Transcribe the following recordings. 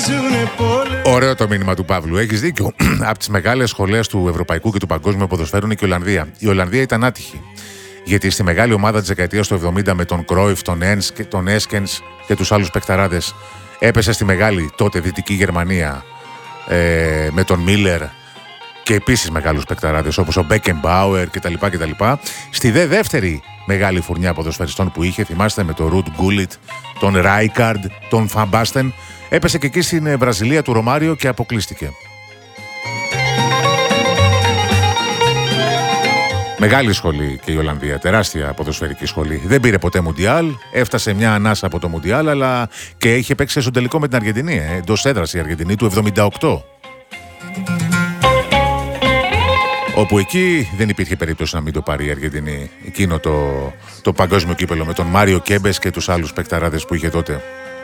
Ωραίο το μήνυμα του Παύλου. Έχεις δίκιο. Από τις μεγάλες σχολές του ευρωπαϊκού και του παγκόσμιου ποδοσφαίρου είναι και η Ολλανδία. Η Ολλανδία ήταν άτυχη. Γιατί στη μεγάλη ομάδα της δεκαετίας του 70 με τον Κρόιφ, τον Έσκενς και τους άλλους παικταράδες έπεσε στη μεγάλη τότε Δυτική Γερμανία με τον Μίλερ και επίσης μεγάλους παικταράδες όπως ο Μπέκενμπάουερ κτλ. Στη δεύτερη μεγάλη φουρνιά ποδοσφαιριστών που είχε, θυμάστε, με τον Ρουτ Γκούλιτ, τον Ράικαρντ, τον Φαμπάστεν, έπεσε και εκεί στην Βραζιλία του Ρωμάριο και αποκλείστηκε. Μεγάλη σχολή και η Ολλανδία, τεράστια ποδοσφαιρική σχολή. Δεν πήρε ποτέ Μουντιάλ, έφτασε μια ανάσα από το Μουντιάλ, αλλά και είχε παίξει στον τελικό με την Αργεντινή. Εντός έδρας η Αργεντινή του 78. Όπου εκεί δεν υπήρχε περίπτωση να μην το πάρει η Αργεντινή. Εκείνο το παγκόσμιο κύπελο με τον Μάριο Κέμπες και τους άλλους παικταράδες που είχε τότε.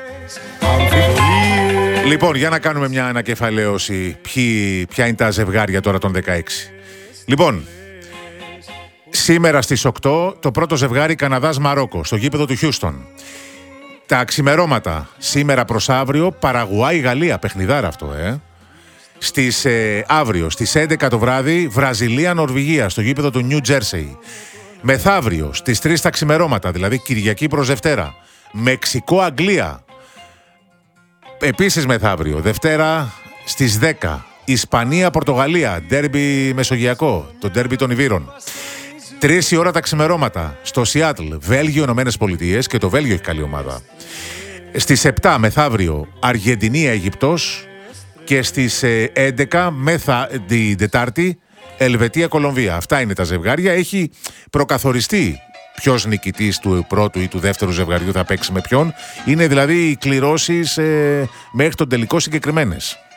Λοιπόν, για να κάνουμε μια ανακεφαλαίωση. Ποια είναι τα ζευγάρια τώρα των 16. Λοιπόν, σήμερα στις 8 το πρώτο ζευγάρι Καναδάς-Μαρόκο στο γήπεδο του Χιούστον. Τα ξημερώματα σήμερα προς αύριο Παραγουάη-Γαλλία, παιχνιδάρα αυτό, αύριο στις 11 το βράδυ Βραζιλία-Νορβηγία στο γήπεδο του Νιου Τζέρσεϊ. Μεθαύριο στις 3 τα ξημερώματα, δηλαδή Κυριακή προς Δευτέρα, Μεξικό-Αγγλία. Επίσης μεθαύριο, Δευτέρα στις 10, Ισπανία-Πορτογαλία, ντέρμπι μεσογειακό, το ντέρμπι των Ιβύρων. 3 η ώρα τα ξημερώματα στο Σιάτλ, Βέλγιο-Ηνωμένες Πολιτείες, και το Βέλγιο έχει καλή ομάδα. Στις 7 μεθαύριο Αργεντινία-Αιγυπτός και στις 11 την Τετάρτη Ελβετία-Κολομβία. Αυτά είναι τα ζευγάρια. Έχει προκαθοριστεί ποιος νικητής του πρώτου ή του δεύτερου ζευγαριού θα παίξει με ποιον. Είναι δηλαδή οι κληρώσεις μέχρι τον τελικό συγκεκριμένες.